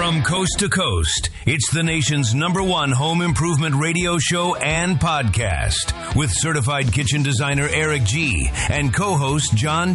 From coast to coast, it's the nation's #1 home improvement radio show and podcast with certified kitchen designer Eric G. and co-host John